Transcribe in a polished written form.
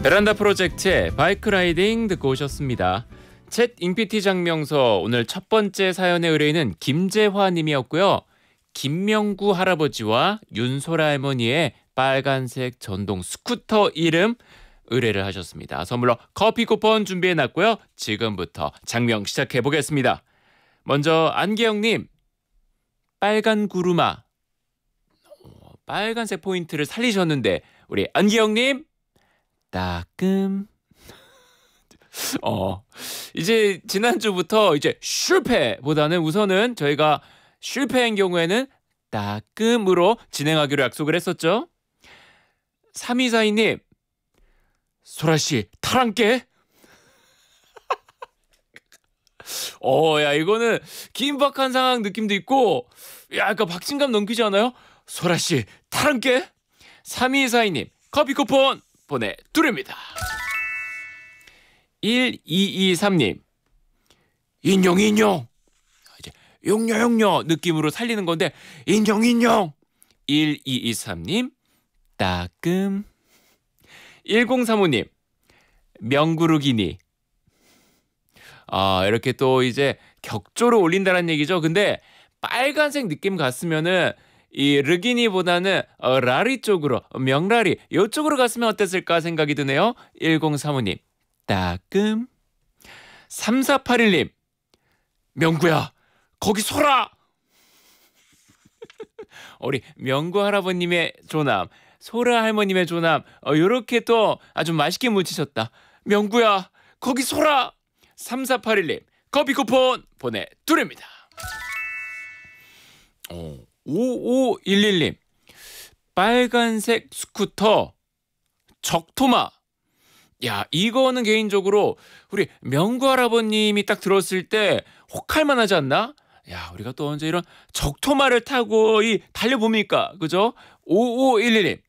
베란다 프로젝트의 바이크 라이딩 듣고 오셨습니다. 챗 인피티 장명서 오늘 첫 번째 사연의 의뢰인은 김재화 님이었고요. 김명구 할아버지와 윤소라 할머니의 빨간색 전동 스쿠터 이름 의뢰를 하셨습니다. 선물로 커피 쿠폰 준비해놨고요. 지금부터 장명 시작해보겠습니다. 먼저 안기영님, 빨간 구루마. 빨간색 포인트를 살리셨는데 우리 안기영님 따끔. 이제 지난주부터 이제 실패보다는 우선은 저희가 실패한 경우에는 따끔으로 진행하기로 약속을 했었죠. 3242님, 소라씨 탈함께. 야 이거는 긴박한 상황 느낌도 있고 약간 박진감 넘기지 않아요? 소라씨 탈함께. 3242님 커피 쿠폰 보내드립니다. 1223님 인형 이제 용녀 느낌으로 살리는 건데 인형 1223님 따끔. 1035님 명구르기니. 이렇게 또 이제 격조로 올린다는 얘기죠. 근데 빨간색 느낌 갔으면은 이 르기니보다는 라리 쪽으로 명라리 이쪽으로 갔으면 어땠을까 생각이 드네요. 1035님 따끔. 3481님 명구야 거기 서라. 우리 명구 할아버님의 조남 소라 할머님의 조남 요렇게 또 아주 맛있게 묻히셨다. 명구야 거기 서라. 3481님 커피 쿠폰 보내드립니다. 5511님 빨간색 스쿠터 적토마. 야 이거는 개인적으로 우리 명구 할아버님이 딱 들었을 때 혹할만 하지 않나? 야 우리가 또 언제 이런 적토마를 타고 달려봅니까? 그죠? 5511님